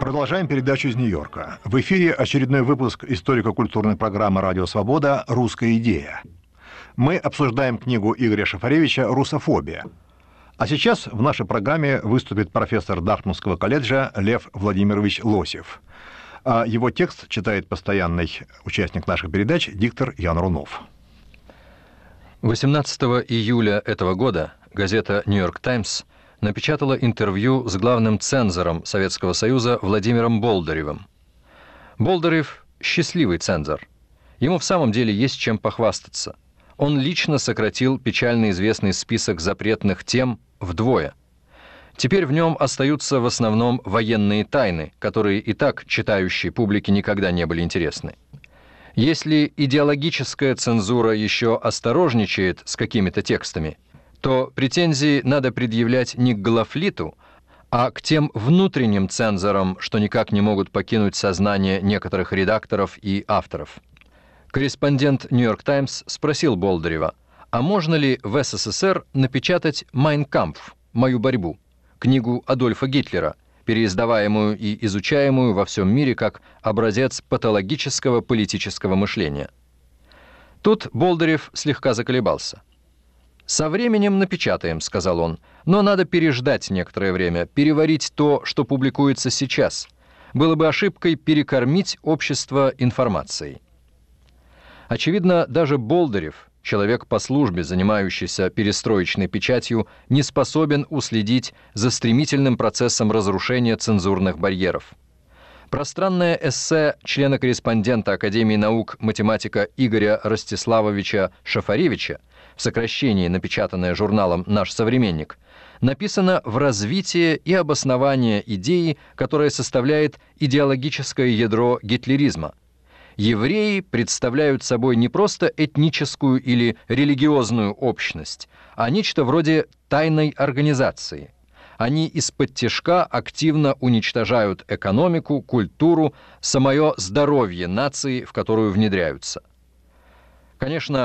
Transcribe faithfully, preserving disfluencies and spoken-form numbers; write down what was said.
Продолжаем передачу из Нью-Йорка. В эфире очередной выпуск историко-культурной программы «Радио Свобода. Русская идея». Мы обсуждаем книгу Игоря Шафаревича «Русофобия». А сейчас в нашей программе выступит профессор Дартмутского колледжа Лев Владимирович Лосев. А его текст читает постоянный участник наших передач, диктор Ян Рунов. восемнадцатого июля этого года газета «Нью-Йорк Таймс» напечатала интервью с главным цензором Советского Союза Владимиром Болдыревым. Болдырев – счастливый цензор. Ему в самом деле есть чем похвастаться. Он лично сократил печально известный список запретных тем вдвое. Теперь в нем остаются в основном военные тайны, которые и так читающей публике никогда не были интересны. Если идеологическая цензура еще осторожничает с какими-то текстами, то претензии надо предъявлять не к Глафлиту, а к тем внутренним цензорам, что никак не могут покинуть сознание некоторых редакторов и авторов. Корреспондент «Нью-Йорк Таймс» спросил Болдырева, а можно ли в СССР напечатать «Майн кампф» «Мою борьбу», книгу Адольфа Гитлера, переиздаваемую и изучаемую во всем мире как образец патологического политического мышления. Тут Болдырев слегка заколебался. «Со временем напечатаем», — сказал он, — «но надо переждать некоторое время, переварить то, что публикуется сейчас. Было бы ошибкой перекормить общество информацией». Очевидно, даже Болдырев, человек по службе, занимающийся перестроечной печатью, не способен уследить за стремительным процессом разрушения цензурных барьеров. Пространное эссе члена-корреспондента Академии наук математика Игоря Ростиславовича Шафаревича, в сокращении напечатанное журналом «Наш современник», написано в развитие и обоснование идеи, которая составляет идеологическое ядро гитлеризма. Евреи представляют собой не просто этническую или религиозную общность, а нечто вроде тайной организации. Они из-под-тишка активно уничтожают экономику, культуру, самое здоровье нации, в которую внедряются. Конечно,